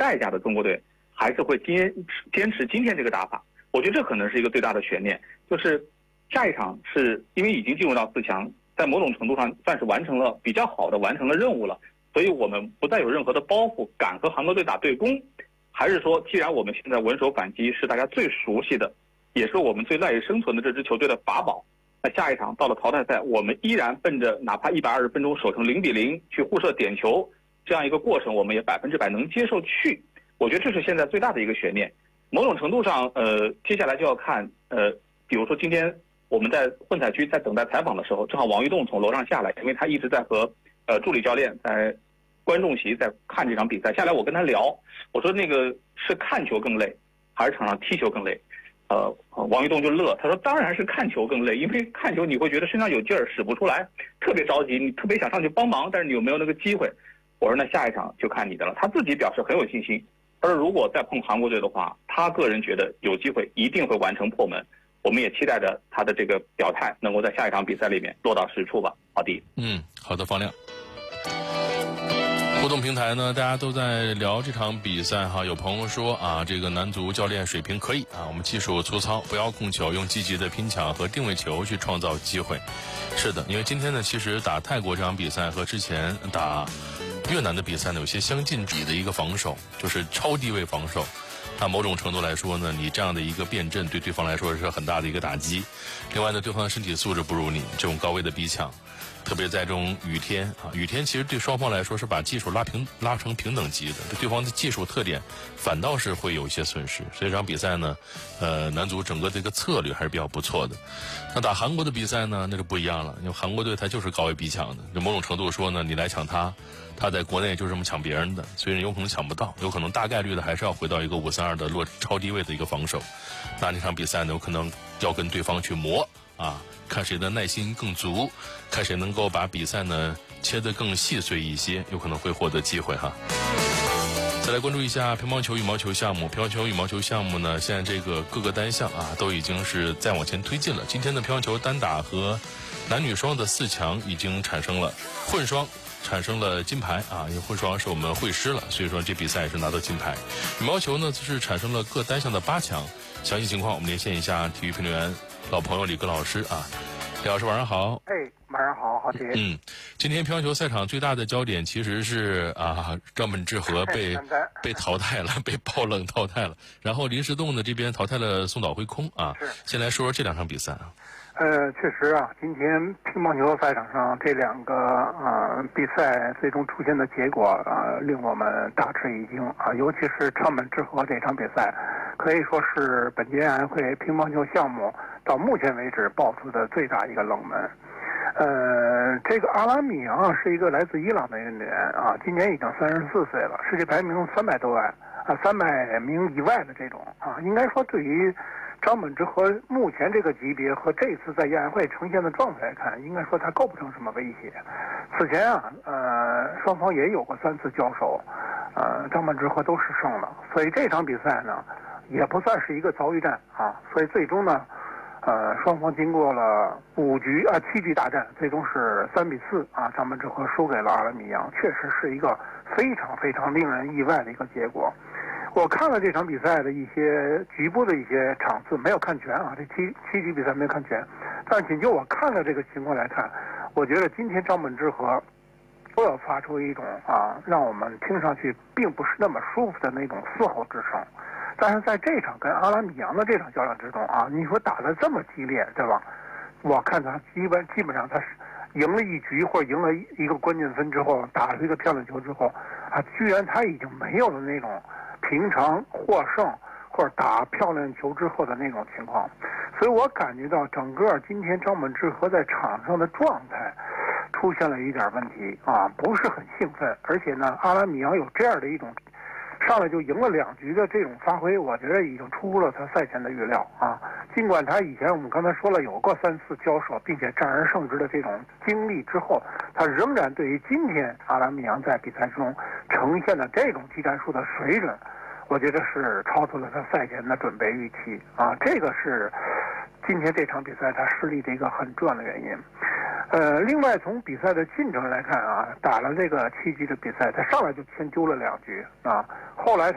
代价的中国队，还是会坚持今天这个打法。我觉得这可能是一个最大的悬念，就是下一场是因为已经进入到4强，在某种程度上算是比较好的完成了任务了，所以我们不再有任何的包袱，敢和韩国队打对攻。还是说，既然我们现在稳守反击是大家最熟悉的，也是我们最赖以生存的这支球队的法宝，那下一场到了淘汰赛，我们依然奔着哪怕120分钟守成0-0去互射点球这样一个过程，我们也100%能接受去。我觉得这是现在最大的一个悬念。某种程度上，接下来就要看，比如说今天我们在混采区在等待采访的时候，正好王玉栋从楼上下来，因为他一直在和助理教练在观众席在看这场比赛。下来我跟他聊，我说那个是看球更累，还是场上踢球更累？王玉栋就乐，他说当然是看球更累，因为看球你会觉得身上有劲儿使不出来，特别着急，你特别想上去帮忙，但是你有没有那个机会？我说那下一场就看你的了。他自己表示很有信心，而如果再碰韩国队的话，他个人觉得有机会一定会完成破门。我们也期待着他的这个表态能够在下一场比赛里面落到实处吧。好的， 好的，方亮。互动平台呢，大家都在聊这场比赛哈。有朋友说啊，这个男足教练水平可以啊，我们技术粗糙，不要控球，用积极的拼抢和定位球去创造机会。是的，因为今天呢，其实打泰国这场比赛和之前打越南的比赛呢，有些相近比的一个防守，就是超低位防守。那某种程度来说呢，你这样的一个变阵对对方来说是很大的一个打击。另外呢，对方的身体素质不如你，这种高位的逼抢。特别在这种雨天啊，雨天其实对双方来说是把技术拉成平等级的，对对方的技术特点反倒是会有一些损失。所以这场比赛呢，男足整个这个策略还是比较不错的。那打韩国的比赛呢，那就不一样了，因为韩国队他就是高位逼抢的，就某种程度说呢，你来抢他在国内就这么抢别人的，所以人有可能抢不到，有可能大概率的还是要回到一个5-3-2的超低位的一个防守。那这场比赛呢，有可能要跟对方去磨啊。看谁的耐心更足，看谁能够把比赛呢切得更细碎一些，有可能会获得机会哈。再来关注一下乒乓球、羽毛球项目。乒乓球、羽毛球项目呢，现在这个各个单项啊都已经是再往前推进了。今天的乒乓球单打和男女双的4强已经产生了，混双产生了金牌啊，因为混双是我们会师了，所以说这比赛也是拿到金牌。羽毛球呢，则是产生了各单项的8强。详细情况我们连线一下体育评论员老朋友李戈老师啊。李老师晚上好。 晚上好，好姐。 今天乒乓球赛场最大的焦点其实是张本智和被淘汰了，被爆冷淘汰了。然后林士栋呢这边淘汰了松岛辉空啊。先来说说这2场比赛啊。 确实啊，今天乒乓球赛场上这2个比赛最终出现的结果令我们大吃一惊啊，尤其是张本智和这场比赛，可以说是本届亚运会乒乓球项目到目前为止爆出的最大一个冷门。这个阿拉米扬是一个来自伊朗的运动员啊，今年已经34岁了，世界排名300多万300名以外的这种啊，应该说对于张本智和目前这个级别和这次在亚运会呈现的状态来看，应该说他构不成什么威胁。此前双方也有过3次交手，张本智和都是胜了，所以这场比赛呢也不算是一个遭遇战啊，所以最终呢双方经过了7局大战，最终是3-4啊，张本智和输给了阿拉米扬，确实是一个非常非常令人意外的一个结果。我看了这场比赛的一些局部的一些场次，没有看全啊，这七局比赛没有看全，但仅就我看了这个情况来看，我觉得今天张本智和都要发出一种让我们听上去并不是那么舒服的那种嘶吼之声。但是在这场跟阿拉米扬的这场较量之中你说打得这么激烈，对吧？我看他基本上他是赢了1局或者赢了一个关键分之后，打了一个漂亮球之后居然他已经没有了那种平常获胜或者打漂亮球之后的那种情况，所以我感觉到整个今天张本智和在场上的状态出现了一点问题不是很兴奋，而且呢，阿拉米扬有这样的一种上来就赢了2局的这种发挥，我觉得已经出乎了他赛前的预料尽管他以前我们刚才说了有过3次交手并且战而胜之的这种经历之后，他仍然对于今天阿拉米扬在比赛中呈现的这种技战术的水准，我觉得是超出了他赛前的准备预期这个是今天这场比赛他失利的一个很重要的原因。另外从比赛的进程来看打了这个7局的比赛，他上来就先丢了2局后来